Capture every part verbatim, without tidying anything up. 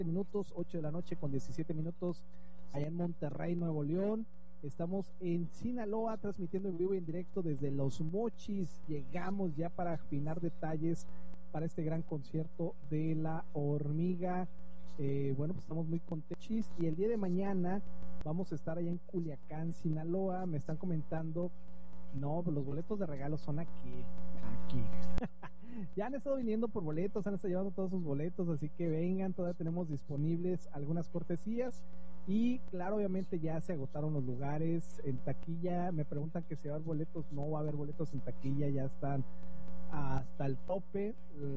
minutos, ocho de la noche con diecisiete minutos, allá en Monterrey, Nuevo León. Estamos en Sinaloa transmitiendo en vivo y en directo desde Los Mochis. Llegamos ya para afinar detalles para este gran concierto de La Hormiga. Eh, bueno, pues estamos muy contentos y el día de mañana vamos a estar allá en Culiacán, Sinaloa. Me están comentando, no, los boletos de regalo son aquí, aquí. Ya han estado viniendo por boletos, han estado llevando todos sus boletos, así que vengan, todavía tenemos disponibles algunas cortesías y claro, obviamente ya se agotaron los lugares en taquilla. Me preguntan que si va a haber boletos, no va a haber boletos en taquilla, ya están hasta el tope.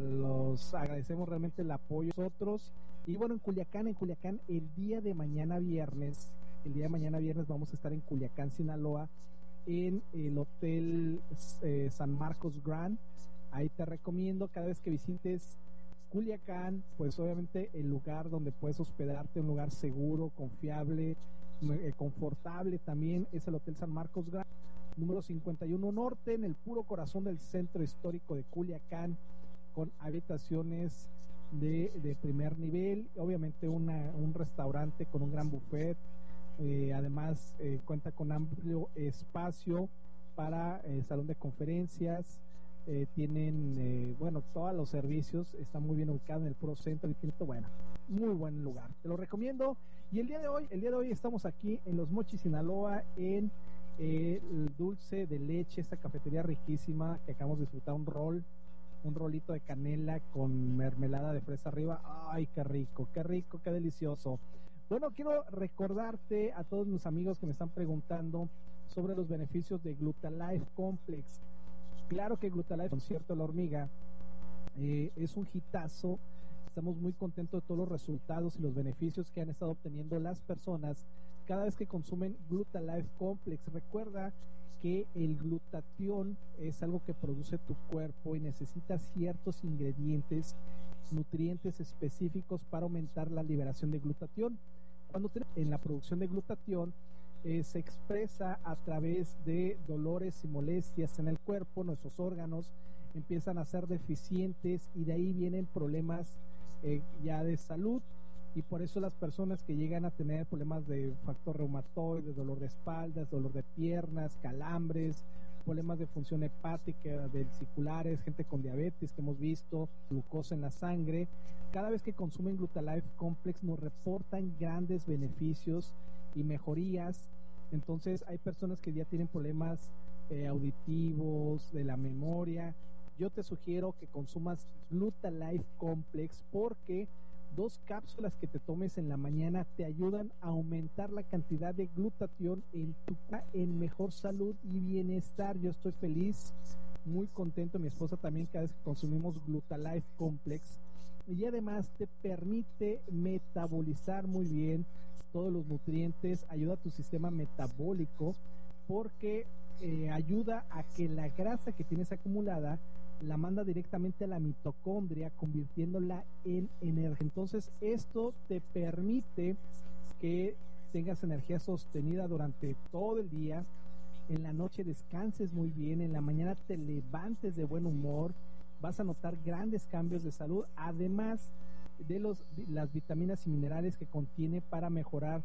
Los agradecemos realmente el apoyo de nosotros. Y bueno, en Culiacán, en Culiacán el día de mañana viernes, el día de mañana viernes vamos a estar en Culiacán, Sinaloa, en el Hotel eh, San Marcos Grand. Ahí te recomiendo, cada vez que visites Culiacán, pues obviamente el lugar donde puedes hospedarte, un lugar seguro, confiable, eh, confortable también, es el Hotel San Marcos Grand, número cincuenta y uno Norte, en el puro corazón del centro histórico de Culiacán, con habitaciones de, de primer nivel, obviamente una, un restaurante con un gran buffet, eh, además eh, cuenta con amplio espacio para eh, salón de conferencias. Eh, tienen, eh, bueno, todos los servicios, está muy bien ubicado en el puro centro y tiene, bueno, muy buen lugar, te lo recomiendo. Y el día de hoy, el día de hoy estamos aquí en Los Mochis, Sinaloa, en eh, el dulce de leche, esta cafetería riquísima que acabamos de disfrutar, un rol, un rolito de canela con mermelada de fresa arriba. Ay, qué rico, qué rico, qué delicioso. Bueno, quiero recordarte a todos mis amigos que me están preguntando sobre los beneficios de Glutalife Complex. Claro que Glutalife, concierto de La Hormiga, eh, es un hitazo. Estamos muy contentos de todos los resultados y los beneficios que han estado obteniendo las personas cada vez que consumen Glutalife Complex. Recuerda que el glutatión es algo que produce tu cuerpo y necesita ciertos ingredientes, nutrientes específicos para aumentar la liberación de glutatión. Cuando tenemos en la producción de glutatión, Eh, se expresa a través de dolores y molestias en el cuerpo. Nuestros órganos empiezan a ser deficientes y de ahí vienen problemas eh, ya de salud, y por eso las personas que llegan a tener problemas de factor reumatoide, dolor de espaldas, dolor de piernas, calambres, problemas de función hepática, vesiculares, gente con diabetes que hemos visto, glucosa en la sangre, cada vez que consumen Glutalife Complex nos reportan grandes beneficios y mejorías. Entonces hay personas que ya tienen problemas eh, auditivos, de la memoria. Yo te sugiero que consumas Glutalife Complex, porque dos cápsulas que te tomes en la mañana te ayudan a aumentar la cantidad de glutatión en tu en mejor salud y bienestar. Yo estoy feliz, muy contento, mi esposa también, cada vez que consumimos Glutalife Complex, y además te permite metabolizar muy bien todos los nutrientes, ayuda a tu sistema metabólico, porque eh, ayuda a que la grasa que tienes acumulada la manda directamente a la mitocondria, convirtiéndola en energía. Entonces esto te permite que tengas energía sostenida durante todo el día, en la noche descanses muy bien, en la mañana te levantes de buen humor, vas a notar grandes cambios de salud, además de los, las vitaminas y minerales que contiene para mejorar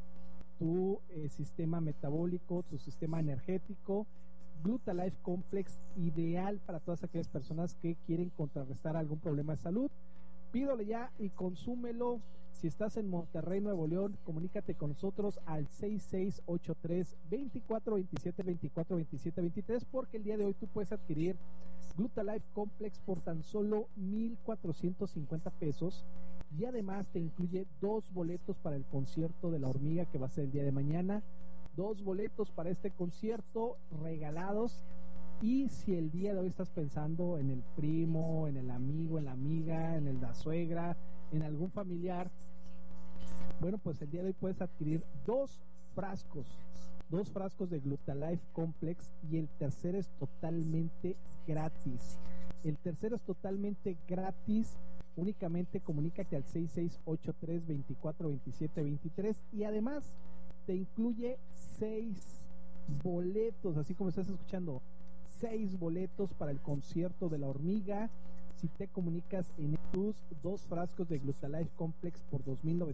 tu eh, sistema metabólico, tu sistema energético. Glutalife Complex, ideal para todas aquellas personas que quieren contrarrestar algún problema de salud. Pídole ya y consúmelo. Si estás en Monterrey, Nuevo León, comunícate con nosotros al seis seis ocho tres, veinticuatro veintisiete, veinticuatro veintisiete veintitrés, porque el día de hoy tú puedes adquirir Glutalife Complex por tan solo mil cuatrocientos cincuenta pesos, y además te incluye dos boletos para el concierto de La Hormiga, que va a ser el día de mañana. Dos boletos para este concierto regalados. Y si el día de hoy estás pensando en el primo, en el amigo, en la amiga, en el la suegra, en algún familiar, bueno, pues el día de hoy puedes adquirir dos frascos, dos frascos de Glutalife Complex, y el tercero es totalmente gratis. El tercero es totalmente gratis. Únicamente comunícate al seis seis ocho tres, veinticuatro veintisiete veintitrés, y además te incluye seis boletos, así como estás escuchando, seis boletos para el concierto de La Hormiga. Si te comunicas en tus dos frascos de Glutalife Complex por dos mil novecientos